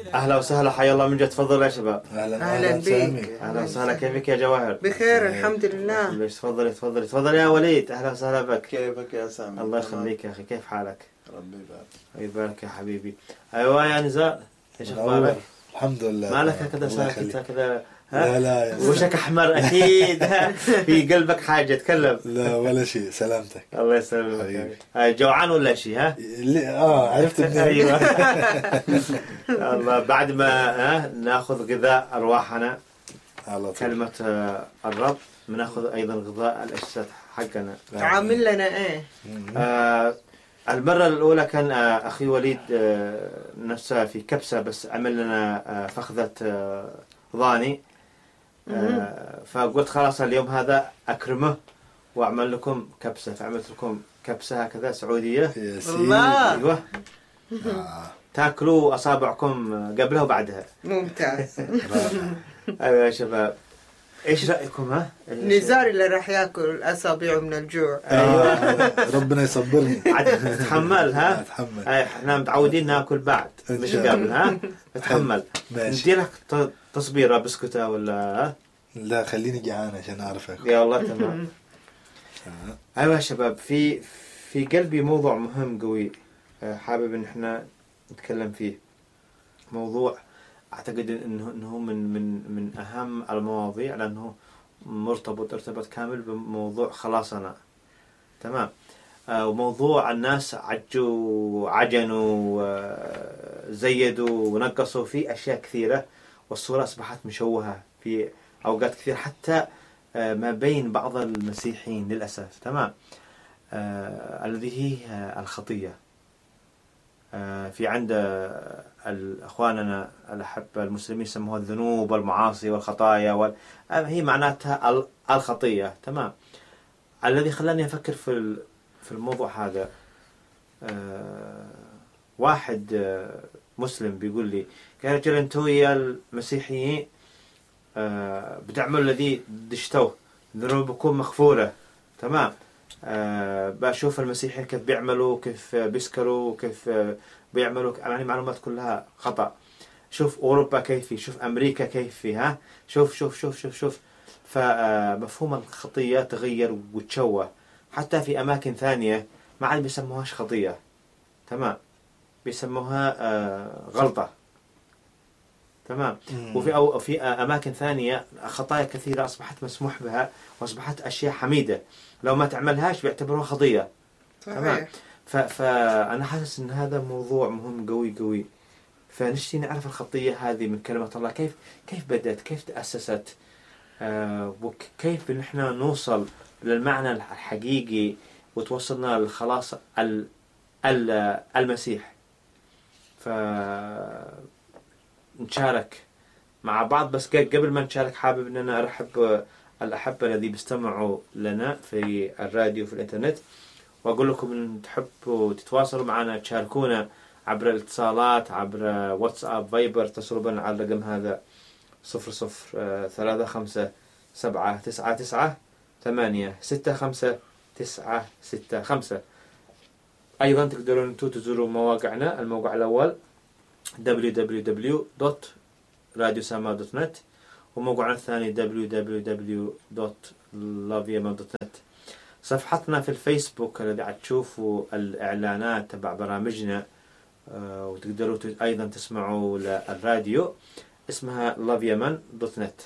أهلا وسهلا، حيا الله من جد. تفضل يا شباب. أهلا بك. أهلا وسهلا، كيفك يا جواهر؟ بخير الحمد لله. تفضلي تفضلي تفضلي يا وليد. أهلا وسهلا بك. كيفك يا سامي؟ الله يخليك يا أخي، كيف حالك؟ ربي يبارك. يبارك يا حبيبي. أيوة يا نزار، إيش أخبارك؟ الحمد لله. مالك هكذا ساكت هكذا؟ لا وشك أحمر أكيد. في قلبك حاجة، تكلم. لا ولا شيء، سلامتك. الله يسلمك. جوعان ولا شيء؟ ها؟ عرفت منين؟ أيوة. الله، بعد ما ناخذ غذاء أرواحنا على طول. كلمة الرب، بناخذ أيضا غذاء الأجساد حقنا. عامل لنا إيه؟ المرة الأولى كان أخي وليد نفسه في كبسة، بس عمل لنا فخذة ضاني. فقلت خلاص اليوم هذا أكرمه وأعمل لكم كبسة، فعملت لكم كبسة هكذا سعودية. الله. أيوة. تاكلوا أصابعكم قبلها وبعدها. ممتاز. أيوة يا شباب، إيش رأيكم؟ ها؟ نزار اللي راح ياكل أصابعه من الجوع. ربنا يصبرني. تحمل. ها؟ اتحمل. احنا متعودين ناكل بعد مش قبل. ها؟ تحمل. ماشي. ندي لك تصبيرة بسكوتة ولا؟ لا خليني جعان عشان أعرف أكل. يا الله تمام. أيوة يا شباب، في قلبي موضوع مهم قوي، حابب إن احنا نتكلم فيه. موضوع أعتقد إنه من أهم المواضيع، لأنه ارتبط كامل بموضوع خلاصنا. تمام. وموضوع الناس عجنوا زيدوا ونقصوا فيه أشياء كثيرة، والصورة أصبحت مشوهة في أوقات كثير، حتى ما بين بعض المسيحيين للأسف. تمام. الذي هي الخطية. في عند أخواننا الأحبة المسلمين يسموها الذنوب والمعاصي والخطايا هي معناتها الخطية. تمام. الذي خلاني أفكر في الموضوع هذا، واحد مسلم بيقول لي: يا رجل انتوا يا المسيحيين بتعملوا الذي دشتوه، ذنوبكم مغفورة. تمام. بشوف المسيحيين كيف بيعملوا، كيف بيسكروا، كيف بيعملوا، يعني معلومات كلها خطأ. شوف أوروبا كيف، شوف أمريكا كيف، ها، شوف شوف شوف شوف شوف. فمفهوم الخطية تغير وتشوه، حتى في أماكن ثانية ما عاد بيسموهاش خطية. تمام. بيسموها غلطة. تمام. وفي أماكن ثانية خطايا كثيرة أصبحت مسموح بها، وأصبحت أشياء حميدة، لو ما تعملهاش بيعتبروها خطية. تمام. فأنا حاسس إن هذا موضوع مهم قوي قوي. فنشتي نعرف الخطية هذه من كلمة الله، كيف بدأت، كيف تأسست، وكيف نحن نوصل للمعنى الحقيقي وتوصلنا للخلاص المسيح. نشارك مع بعض. بس قبل ما نشارك حابب أننا أرحب الأحبة الذي بيستمعوا لنا في الراديو في الإنترنت، وأقول لكم إن تحبوا تتواصلوا معنا، تشاركونا عبر الاتصالات، عبر واتساب، فايبر. اتصلوا بنا على الرقم هذا 0035799865. أيضا تقدرون أنتم تزوروا مواقعنا. الموقع الأول www.radiosamar.net، وموقعنا الثاني www.loveyaman.net. صفحتنا في الفيسبوك الذي عاد تشوفوا الإعلانات تبع برامجنا، وتقدروا أيضا تسمعوا للراديو، اسمها loveyaman.net.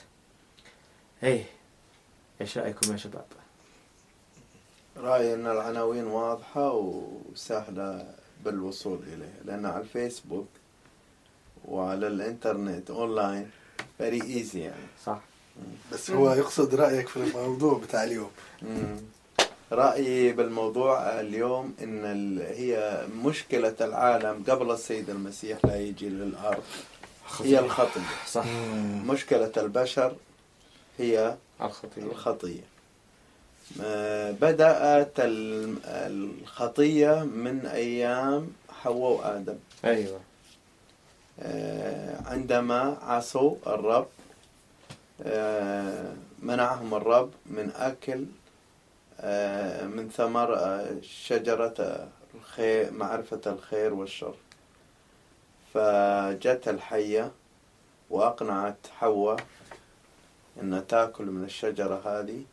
إيش رأيكم يا شباب؟ رأيي أن العناوين واضحة وسهلة بالوصول إليها، لأن على الفيسبوك وعلى الإنترنت أونلاين very easy يعني. صح. بس هو يقصد رأيك في الموضوع بتاع اليوم. رأيي بالموضوع اليوم إن هي مشكلة العالم قبل السيد المسيح لا يجي للأرض هي الخطية. صح. مشكلة البشر هي الخطية. بدأت الخطية من أيام حواء وآدم. أيوة. عندما عصوا الرب، منعهم الرب من أكل من ثمر شجرة الخير، معرفة الخير والشر. فجت الحية وأقنعت حواء إن تأكل من الشجرة هذه،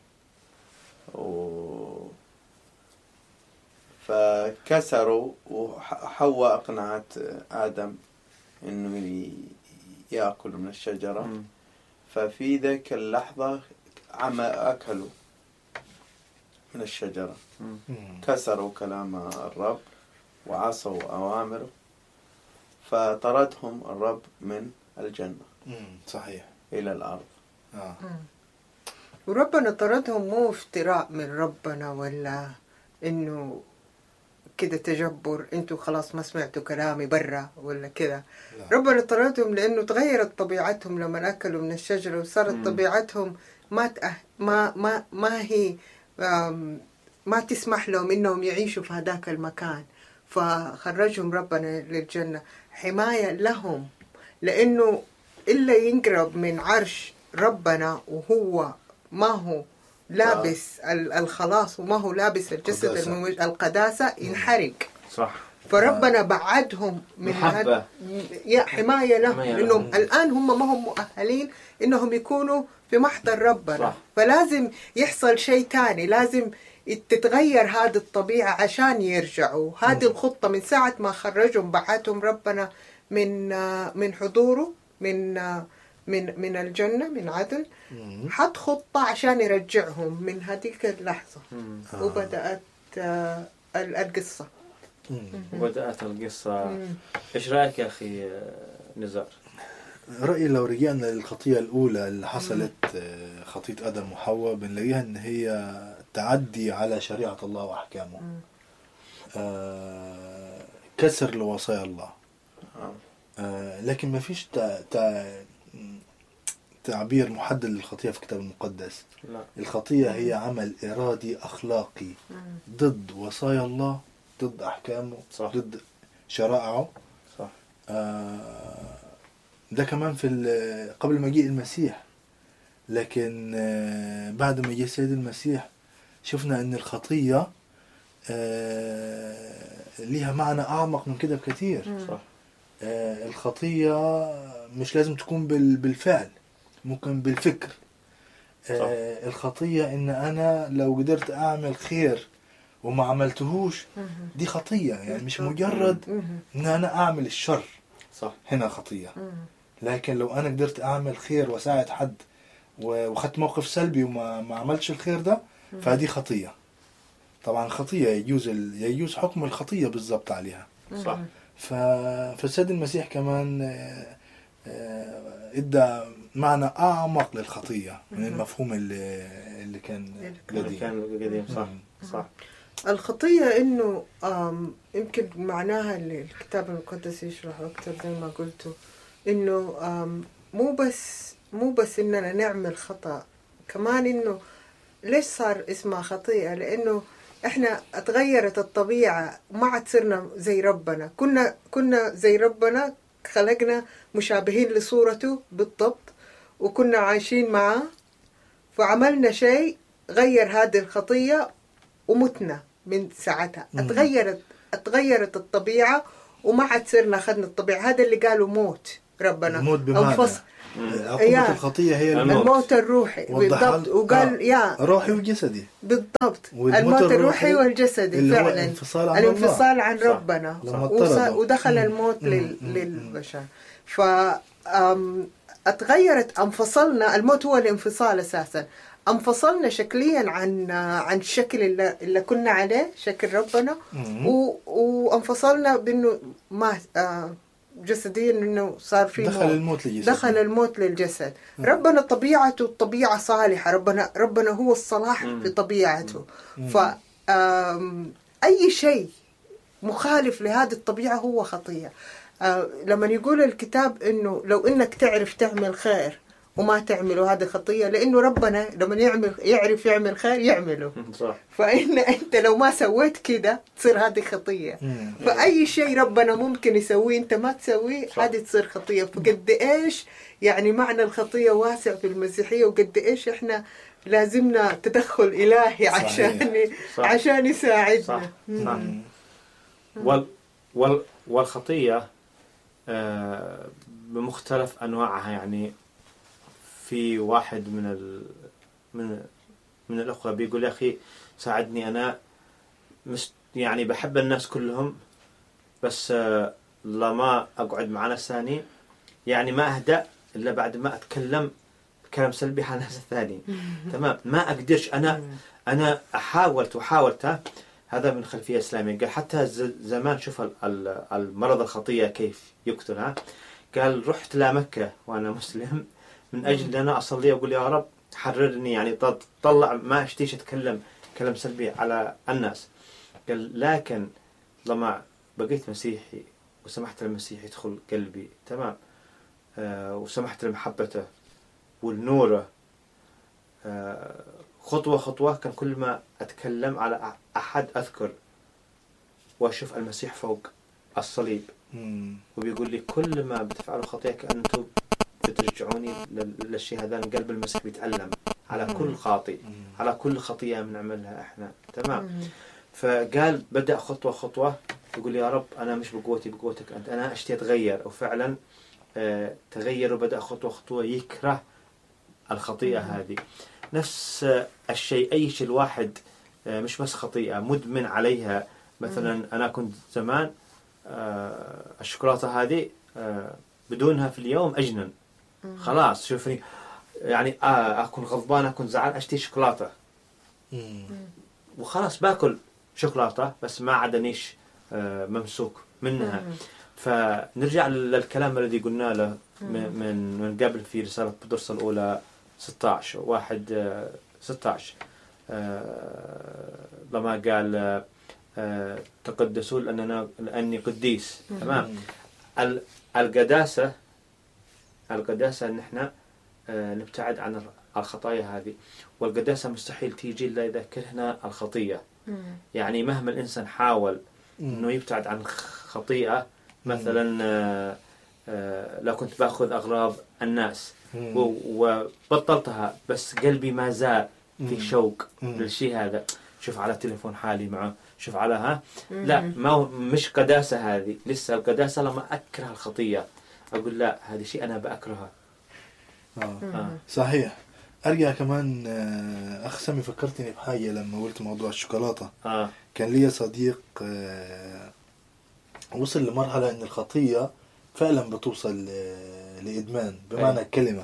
فكسروا، وحواء أقنعت آدم إنه يأكل من الشجرة. ففي ذيك اللحظة أكلوا من الشجرة، كسروا كلام الرب وعصوا أوامره، فطردهم الرب من الجنة صحيح إلى الأرض. وربنا طردهم مو افتراء من ربنا ولا إنه كده تجبر، انتوا خلاص ما سمعتوا كلامي برا ولا كده. ربنا طردهم لأنه تغيرت طبيعتهم لما أكلوا من الشجرة، وصارت طبيعتهم ما هي ما تسمح لهم إنهم يعيشوا في هذاك المكان، فخرجهم ربنا للجنة حماية لهم. لأنه إلا ينقرب من عرش ربنا وهو ما هو لابس الخلاص وما هو لابس الجسد القداسة ينحرق. صح. فربنا بعدهم من محبة، حماية لهم، إنهم الآن هم ما هم مؤهلين إنهم يكونوا في محضر ربنا. صح. فلازم يحصل شيء تاني، لازم تتغير هذه الطبيعة عشان يرجعوا. هذه الخطة من ساعة ما خرجهم بعتهم ربنا من حضوره، من الجنة، من عدن، حط خطة عشان يرجعهم من هذيك اللحظة. وبدأت القصة. وبدأت القصة. إيش رأيك يا أخي نزار؟ رأيي لو رجعنا للخطية الأولى اللي حصلت، خطية آدم وحواء، بنلاقيها إن هي تعدي على شريعة الله وأحكامه، كسر لوصايا الله. لكن ما فيش تعبير محدد للخطية في الكتاب المقدس. لا. الخطية هي عمل إرادي أخلاقي ضد وصايا الله، ضد أحكامه. صح. ضد شرائعه. صح. ده كمان في قبل مجيء المسيح. لكن بعد ما جاء السيد المسيح شفنا أن الخطية ليها معنى أعمق من كده بكثير. صح. الخطية مش لازم تكون بالفعل، ممكن بالفكر. الخطية إن أنا لو قدرت أعمل خير وما عملتهوش، دي خطية. يعني مش مجرد إن أنا أعمل الشر. صح. هنا خطية. لكن لو أنا قدرت أعمل خير وساعد حد وخدت موقف سلبي وما عملتش الخير ده، فهذه خطية. طبعا خطية يجوز حكم الخطية بالضبط عليها. صح. فالسيد المسيح كمان ادى معنى أعمق للخطية من المفهوم اللي كان قديم. صح. صح. الخطية إنه يمكن معناها اللي الكتاب المقدس يشرح أكتر زي ما قلتوا، إنه مو بس إننا نعمل خطأ، كمان إنه ليش صار اسمها خطيئة؟ لأنه إحنا اتغيرت الطبيعة، ما عاد صرنا زي ربنا. كنا زي ربنا، خلقنا مشابهين لصورته بالضبط، وكنا عايشين معاه، فعملنا شيء غير هذه الخطية ومتنا من ساعتها. اتغيرت الطبيعة وما عاد صرنا أخذنا الطبيعة. هذا اللي قالوا موت ربنا، الموت بمعنى عقوبة الخطية هي الموت الروحي بالضبط. وقال روحي وجسدي بالضبط، الموت الروحي والجسدي فعلا، الانفصال عن ربنا، ودخل الموت للبشر. اتغيرت، انفصلنا. الموت هو الانفصال أساسا. انفصلنا شكليا عن الشكل اللي كنا عليه، شكل ربنا، وانفصلنا بانه ما جسديا انه صار في دخل الموت للجسد. ربنا طبيعته طبيعة صالحة، ربنا هو الصلاح في طبيعته. اي شيء مخالف لهذه الطبيعة هو خطية. لما يقول الكتاب انه لو انك تعرف تعمل خير وما تعمله، هذه خطية، لأنه ربنا لما يعرف يعمل خير يعمله. صح. أنت لو ما سويت كده تصير هذه خطية. فأي شيء ربنا ممكن يسويه أنت ما تسويه، هذه تصير خطية. فقد إيش يعني معنى الخطية واسع في المسيحية، وقد إيش إحنا لازمنا تدخل إلهي عشان يساعدنا. صح. والخطية بمختلف أنواعها. يعني في واحد من الأخوة بيقول: يا أخي ساعدني، أنا يعني بحب الناس كلهم، بس لما أقعد مع ناس ثاني يعني ما أهدأ إلا بعد ما أتكلم كلام سلبي على الناس الثاني. تمام، ما أقدرش. أنا حاولت. هذا من خلفية إسلامية. قال حتى زمان شوف المرض الخطية كيف يقتلها. قال رحت لمكة وأنا مسلم من أجل أن أنا أصلي وأقول يا رب حررني، يعني طلع ما أشتيش أتكلم كلام سلبي على الناس. قال لكن لما بقيت مسيحي وسمحت للمسيح يدخل قلبي، تمام، وسمحت لمحبته والنوره، خطوة خطوة كان كل ما أتكلم على أحد أذكر وأشوف المسيح فوق الصليب، وبيقول لي كل ما بتفعلوا خطيئة كأنتم بترجعوني للشيء هذا. قلب المسيح بيتألم على كل خاطئ، على كل خطيئة بنعملها إحنا. تمام. فقال بدأ خطوة خطوة يقول يا رب أنا مش بقوتي، بقوتك أنت، أنا أشتي أتغير. وفعلا تغير وبدأ خطوة خطوة يكره الخطيئة هذه. نفس الشيء أي شيء الواحد مش بس خطيئة مدمن عليها. مثلا أنا كنت زمان الشوكولاتة هذه بدونها في اليوم أجنن. خلاص شوفني يعني أكون غضبان، أكون زعلان، أشتي شوكولاتة وخلاص باكل شوكولاتة، بس ما عدنيش ممسوك منها. فنرجع للكلام الذي قلنا له من قبل في رسالة بطرس الأولى 16 لما قال تقدسوا لأني قديس. تمام. القداسة ان احنا نبتعد عن الخطايا هذه، والقداسة مستحيل تيجي إلا إذا كرهنا الخطية. يعني مهما الإنسان حاول إنه يبتعد عن خطيئة، مثلا لو كنت باخذ أغراض الناس وبطلتها بس قلبي ما زال في شوق للشيء هذا، شوف على تليفون حالي معه، شوف على لا، ما مش قداسة هذه. لسه القداسة لما أكره الخطية أقول لا، هذا شيء أنا بأكرهها. صحيح. أرجع كمان أخ سامي فكرتني بحاجة لما قلت موضوع الشوكولاتة. كان لي صديق وصل لمرحلة أن الخطية فعلا بتوصل لإدمان بمعنى الكلمة.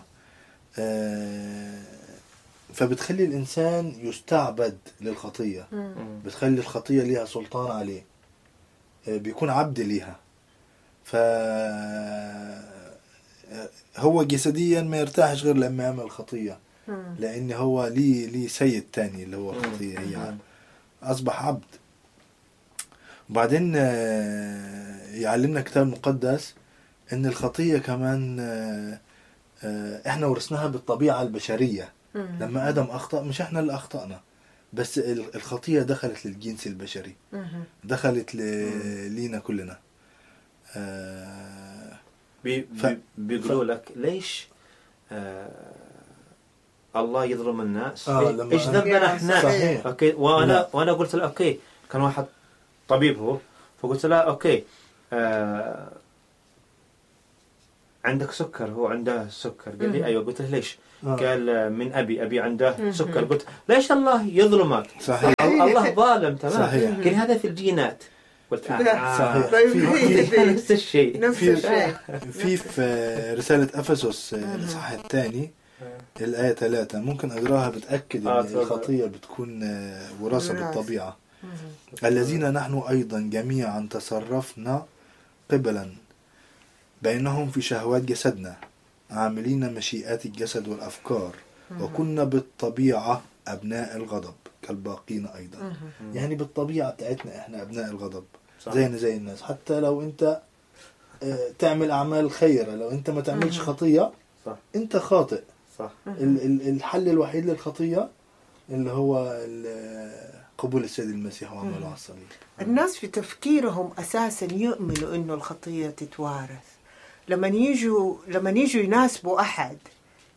فبتخلي الإنسان يستعبد للخطية، بتخلي الخطية لها سلطان عليه، بيكون عبد لها. فهو جسديا ما يرتاحش غير لما يعمل الخطية، لأن هو ليه سيد تاني اللي هو الخطية، هي أصبح عبد. وبعدين يعلمنا كتاب مقدس ان الخطية كمان احنا ورثناها بالطبيعة البشرية. لما آدم أخطأ مش احنا اللي أخطأنا، بس الخطية دخلت للجنس البشري، دخلت لينا كلنا. بيقولوا لك ليش الله يظلم الناس؟ ايش ذنبنا احنا؟ صحيح. اوكي. وانا قلت له اوكي، كان واحد طبيب هو، فقلت له اوكي عندك سكر، هو عنده سكر. قال لي ايوه. قلت له ليش؟ قال من ابي عنده سكر. قلت ليش الله يظلمك؟ صحيح. الله ظالم. تمام. صحيح. قال هذا في الجينات. قلت صحيح. نفس الشيء. في رسالة أفسس الإصحاح الثاني الآية 3 ممكن أقراها، بتأكد أن الخطية بتكون وراثة بالطبيعة. الذين نحن أيضا جميعا تصرفنا قبلا بينهم في شهوات جسدنا، عاملين مشيئات الجسد والأفكار، وكنا بالطبيعة أبناء الغضب كالباقين أيضا. يعني بالطبيعة بتاعتنا إحنا أبناء الغضب زينا زي الناس. حتى لو أنت تعمل أعمال خيرة، لو أنت ما تعملش خطية صح. أنت خاطئ. صح. الحل الوحيد للخطية اللي هو قبول السيد المسيح وعمله على الصليب. الناس في تفكيرهم أساسا يؤمنوا إنه الخطية تتوارث. لما يجوا يناسبوا أحد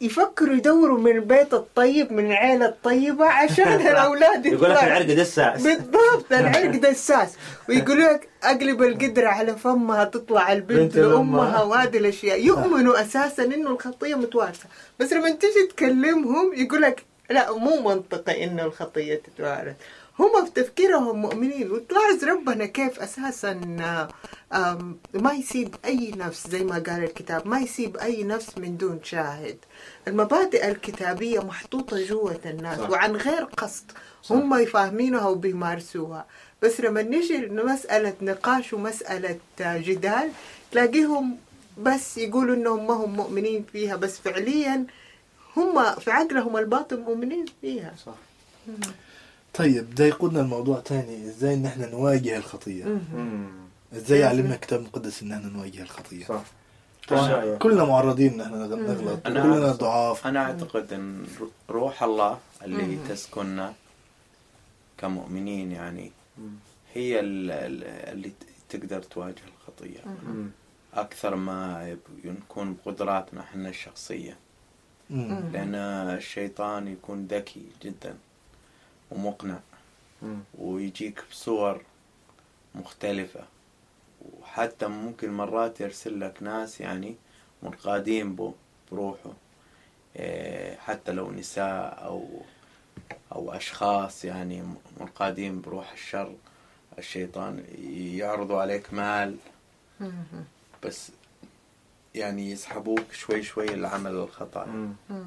يفكروا يدوروا من البيت الطيب من العيلة الطيبة عشان الأولاد يقول لك العرق دساس. بالضبط، العرق دساس. ويقولوا لك أقلب القدرة على فمها تطلع البنت لأمها، وهذه الأشياء يؤمنوا أساسا إنه الخطية متوارثة. بس لما تيجي تكلمهم يقول لك لا، مو منطقي إنه الخطية تتوارث. هم في تفكيرهم مؤمنين. وتلاحظ ربنا كيف أساسا ما يسيب أي نفس، زي ما قال الكتاب ما يسيب أي نفس من دون شاهد. المبادئ الكتابية محطوطة جوة الناس وعن غير قصد، هم يفهمينها وبيمارسوها. بس لما نجي مسألة نقاش ومسألة جدال تلاقيهم بس يقولوا إنهم ما هم مؤمنين فيها، بس فعليا هم في عقلهم الباطن مؤمنين فيها. صح. طيب ده يقودنا الموضوع تاني، ازاي ان احنا نواجه الخطية. ازاي يعلمنا الكتاب المقدس ان احنا نواجه الخطية. صح. كلنا معرضين ان احنا نغلط، كلنا ضعاف. انا اعتقد ان روح الله اللي تسكننا كمؤمنين يعني هي اللي تقدر تواجه الخطية اكثر ما يكون بقدراتنا احنا الشخصية. لان الشيطان يكون ذكي جدا ومقنع ويجيك بصور مختلفة، وحتى ممكن مرات يرسل لك ناس يعني منقادين بروحه، حتى لو نساء أو أشخاص يعني منقادين بروح الشر. الشيطان يعرضوا عليك مال بس يعني يسحبوك شوي شوي لعمل الخطأ.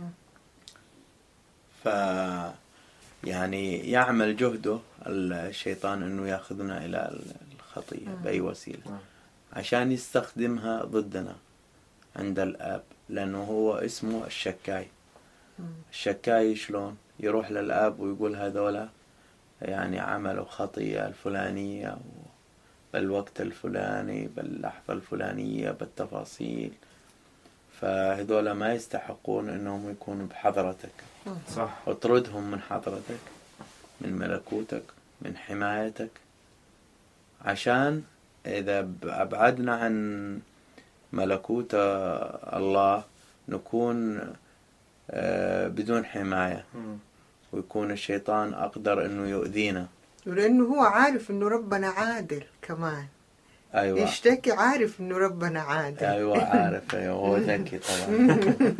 يعني يعمل جهده الشيطان انه ياخذنا الى الخطية باي وسيلة عشان يستخدمها ضدنا عند الاب، لانه هو اسمه الشكاي. الشكاي شلون يروح للاب ويقول هذولا يعني عملوا خطية الفلانية بالوقت الفلاني باللحظة الفلانية بالتفاصيل، فهذولا ما يستحقون انهم يكونوا بحضرتك. صح. اطردهم من حضرتك، من ملكوتك، من حمايتك، عشان إذا أبعدنا عن ملكوت الله نكون بدون حماية، ويكون الشيطان أقدر إنه يؤذينا. ولأنه هو عارف إنه ربنا عادل كمان. أيوة. يشتكي عارف إنه ربنا عادل. أيوة عارف. أيوة هو ذكي طبعا.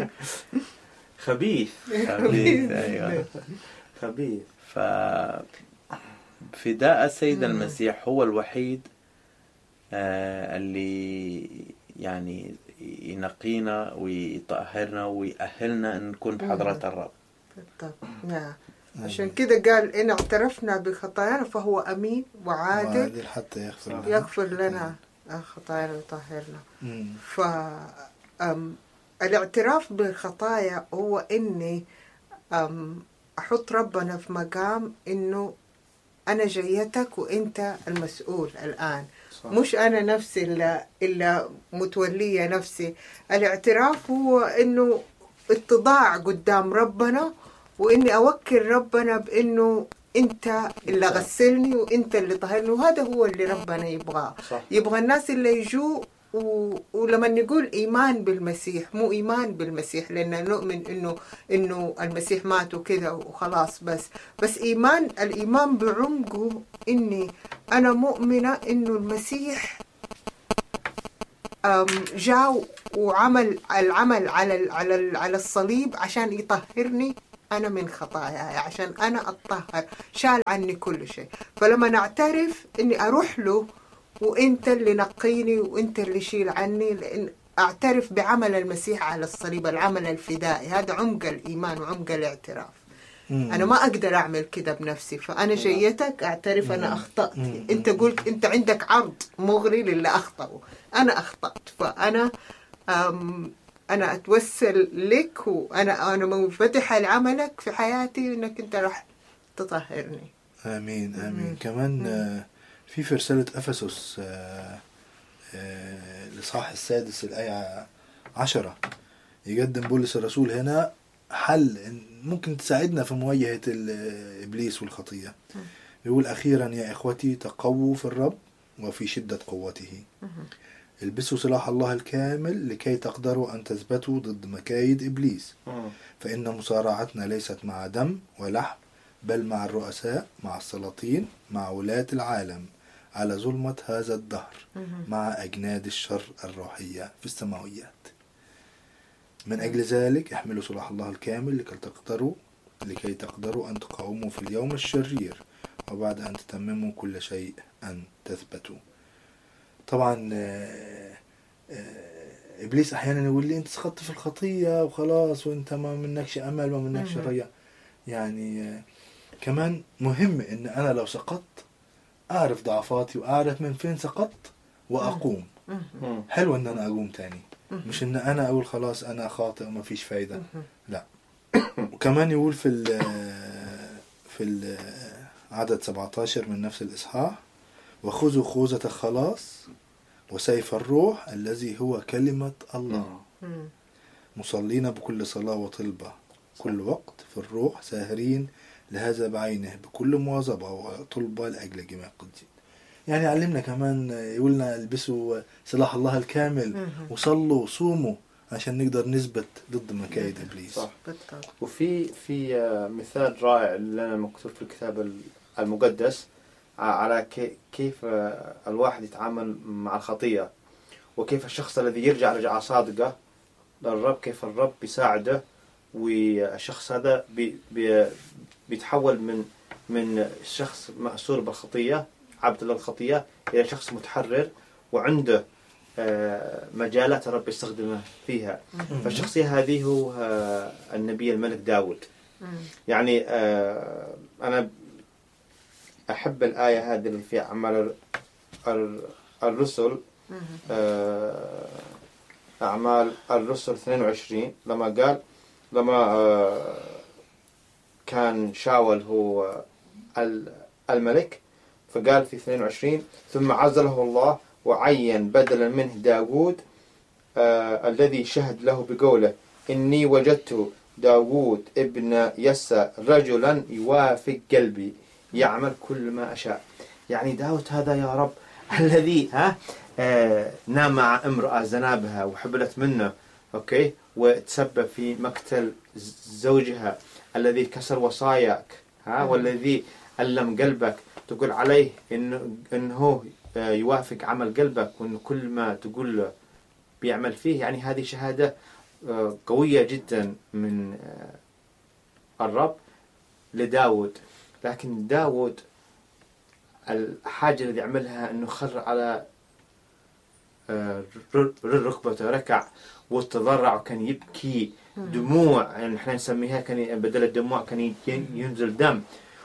خبيث. أيوة. خبيث. فداء السيد المسيح هو الوحيد اللي يعني ينقينا ويطهرنا ويأهلنا أن نكون بحضرة الرب. بالضبط. نعم. عشان كده قال إن اعترفنا بخطايانا فهو أمين وعادل حتى يغفر لنا خطايانا ويطهرنا. الاعتراف بالخطايا هو إني أحط ربنا في مقام إنه أنا جيتك وإنت المسؤول الآن. صح. مش أنا نفسي إلا متولية نفسي. الاعتراف هو إنه اتضاع قدام ربنا، وإني أوكل ربنا بإنه أنت اللي غسلني وأنت اللي طهرني، وهذا هو اللي ربنا يبغاه. يبغى الناس اللي يجوا ولما نقول إيمان بالمسيح مو إيمان بالمسيح لأننا نؤمن إنه المسيح مات وكذا وخلاص، بس الإيمان بعمقه إني أنا مؤمنة إنه المسيح جاء وعمل العمل على الصليب عشان يطهرني أنا من خطاياي، عشان أنا أطهر، شال عني كل شيء. فلما نعترف إني أروح له وإنت اللي نقيني وإنت اللي شيل عني، لأن أعترف بعمل المسيح على الصليب، العمل الفدائي. هذا عمق الإيمان وعمق الاعتراف. أنا ما أقدر أعمل كده بنفسي، فأنا جيتك أعترف أنا أخطأت. أنت قلت أنت عندك عرض مغري للي أخطأه، أنا أخطأت، فأنا أنا أتوسل لك وأنا منفتحة لعملك في حياتي إنك أنت راح تطهرني. آمين آمين. كمان في رسالة أفسس الإصحاح 6 الآية 10 يقدم بولس الرسول هنا حل ممكن تساعدنا في مواجهة إبليس والخطية. يقول أخيرا يا إخوتي تقووا في الرب وفي شدة قوته. البسوا سلاح الله الكامل لكي تقدروا أن تثبتوا ضد مكايد إبليس، فإن مصارعتنا ليست مع دم ولحم، بل مع الرؤساء، مع السلاطين، مع ولاة العالم على ظلمة هذا الدهر، مع أجناد الشر الروحية في السماويات. من أجل ذلك احملوا سلاح الله الكامل لكي تقدروا أن تقاوموا في اليوم الشرير، وبعد أن تتمموا كل شيء أن تثبتوا. طبعا إبليس أحيانا يقول لي أنت سقطت في الخطية وخلاص وأنت ما منكش أمل وما منكش رجاء. يعني كمان مهم إن أنا لو سقطت أعرف ضعفاتي وأعرف من فين سقطت وأقوم. حلو إن أنا أقوم تاني، مش إن أنا أقول خلاص أنا خاطئ وما فيش فايدة. لا. وكمان يقول في عدد 17 من نفس الإصحاح: وخذوا خوذة الخلاص وسيف الروح الذي هو كلمة الله، مصلين بكل صلاة وطلبة كل وقت في الروح، ساهرين لهذا بعينه بكل مواظبة وطلبة لأجل جميع القديسين. يعني علمنا كمان يقولنا البسوا سلاح الله الكامل وصلوا وصوموا عشان نقدر نثبت ضد مكايد إبليس. صح. وفي مثال رائع لنا مكتوب في الكتاب المقدس على كيف الواحد يتعامل مع الخطية، وكيف الشخص الذي يرجع رجعة صادقة للرب كيف الرب بيساعده، والشخص هذا بيتحول من شخص مأسور بالخطية عبد للخطية إلى شخص متحرر وعنده مجالات الرب يستخدمه فيها. فالشخصية هذه هو النبي الملك داود. يعني أنا أحب الآية هذه اللي في أعمال الرسل، أعمال الرسل 22 لما كان شاول هو الملك، فقال في 22: ثم عزله الله وعين بدلا منه داود الذي شهد له بقوله: إني وجدت داود ابن يسى رجلا يوافق قلبي يعمل كل ما أشاء. يعني داود هذا يا رب الذي نام مع امرأة زنابها وحبلت منه، أوكي، وتسبب في مقتل زوجها، الذي كسر وصاياك، والذي ألم قلبك، تقول عليه إنه يوافق عمل قلبك وإنه كل ما تقول له بيعمل فيه. يعني هذه شهادة قوية جدا من الرب لداود. لكن داود الحاجة اللي يعملها إنه خر على ركبته، ركع وتضرع وكان يبكي دموع، يعني احنا نسميها كان بدل الدموع كان ينزل دم.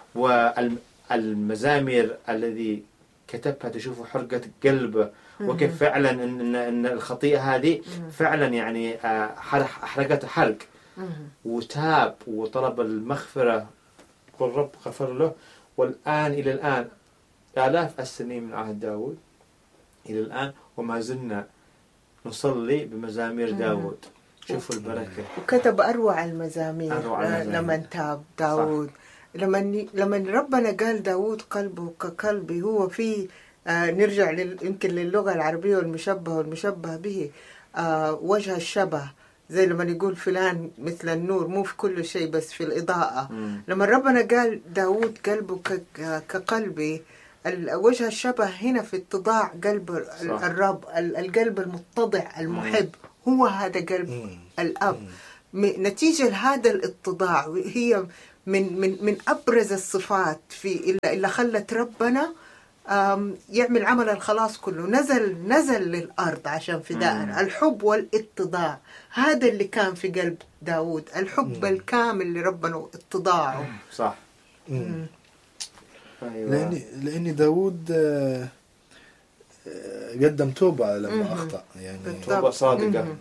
والمزامير الذي كتبها تشوفوا حرقة قلبه، وكيف فعلا إن الخطيئة هذه فعلا يعني أحرقته حرق، وتاب وطلب المغفرة والرب غفر له. والآن إلى الآن آلاف السنين من عهد داود إلى الآن وما زلنا نصلي بمزامير داود. شوفوا البركة. وكتب أروع المزامير لما تاب داود. لما ربنا قال داود قلبه كقلبي، هو في نرجع يمكن للغة العربية والمشبه به وجه الشبه، زي لما يقول فلان مثل النور، مو في كل شيء بس في الإضاءة. لما ربنا قال داود قلبه كقلبي، وجه الشبه هنا في اتضاع قلب الرب، القلب المتضع المحب، هو هذا قلب الأب. نتيجة لهذا الاتضاع هي من أبرز الصفات اللي خلت ربنا يعمل عمل الخلاص كله. نزل للأرض عشان فداءنا. الحب والاتضاع هذا اللي كان في قلب داود، الحب الكامل لربنا واتضاعه. صح. أيوة. لأن داود قدم توبة لما أخطأ، يعني توبة صادقة.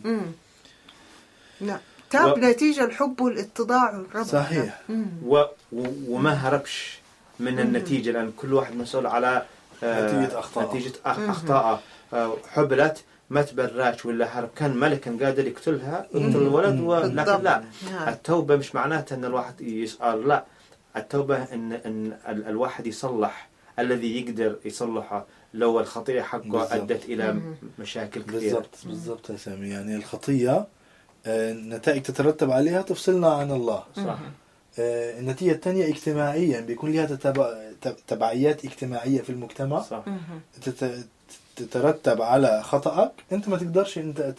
نعم، تاب نتيجة الحب والاتضاع ربنا. صحيح. وما هربش من النتيجة، لأن كل واحد مسؤول على نتيجة أخطاء. حبلت ما تبراش ولا هرب، كان ملك كان قادر يقتلها، يقتل الولد، ولكن لا. التوبة مش معناتها أن الواحد يسأل، لا، التوبة إن الواحد يصلح الذي يقدر يصلحه، لو الخطيئة حقه بالضبط. أدت إلى مشاكل كثيرة. بالضبط يا سامي. يعني الخطية نتائج تترتب عليها تفصلنا عن الله. صح. النتيجة الثانية اجتماعيا بيكون لها تبعيات اجتماعية في المجتمع. صح. تترتب على خطأك، انت ما تقدرش انت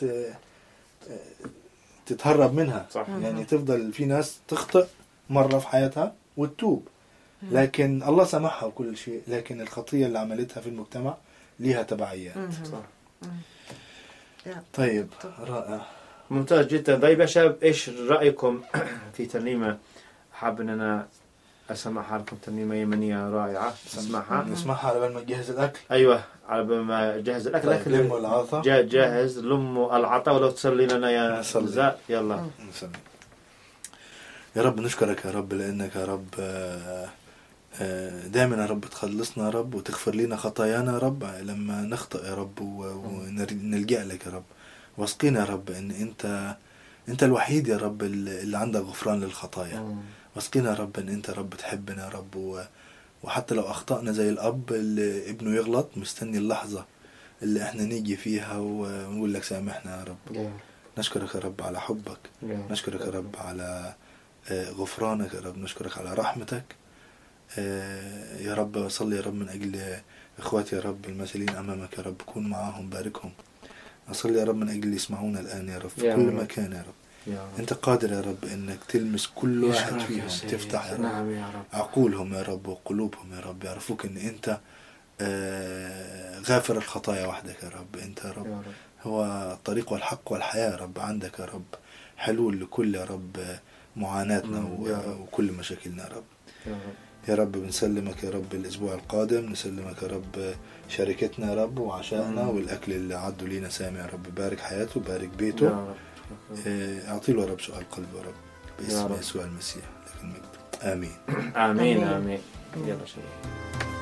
تتهرب منها. صح. يعني تفضل في ناس تخطئ مرة في حياتها وتتوب، لكن الله سمحها وكل شيء، لكن الخطية اللي عملتها في المجتمع ليها تبعيات. صح. طيب رائع، ممتاز جدا. طيب يا شباب، ايش رأيكم في ترنيمة حاب ان انا اسمعها لكم؟ ترنيمة يمنية رائعة، نسمعها على بال ما تجهز الاكل. ايوه، على بال ما اجهز الاكل. طيب لم العطا، جاهز لم العطاء، ولو تصلي لنا يا نزار. يلا نصلي. يا رب نشكرك يا رب، لانك يا رب دائما يا رب تخلصنا يا رب، وتغفر لنا خطايانا يا رب لما نخطئ يا رب، ونلجأ لك يا رب. واسقينا يا رب ان انت الوحيد يا رب اللي عندك غفران للخطايا. واسقينا يا رب ان انت رب تحبنا يا رب، وحتى لو اخطأنا زي الاب اللي ابنه يغلط مستني اللحظة اللي احنا نيجي فيها ونقول لك سامحنا يا رب. نشكرك يا رب على حبك، نشكرك يا رب على غفرانك يا رب، نشكرك على رحمتك يا رب. صلي يا رب من أجل إخواتي يا رب المسؤولين أمامك يا رب، كون معاهم، باركهم. أصلي يا رب من أجل اللي يسمعونا الآن يا رب في كل مكان يا رب. أنت قادر يا رب إنك تلمس كل واحد فيهم، تفتح يا رب. نعم يا رب عقولهم يا رب وقلوبهم يا رب، يعرفوك إن أنت غافر الخطايا وحدك يا رب. أنت يا رب هو الطريق والحق والحياة يا رب. عندك يا رب حلول لكل يا رب معاناتنا وكل مشاكلنا يا رب. يا رب بنسلمك يا رب الأسبوع القادم، نسلمك يا رب شركتنا يا رب وعشائنا والأكل اللي عدوا لينا سامي يا رب. بارك حياته، بارك بيته، أعطيله يا رب سؤال قلب يا رب باسم يسوع المسيح. لكن آمين. آمين. آمين. يلا شباب.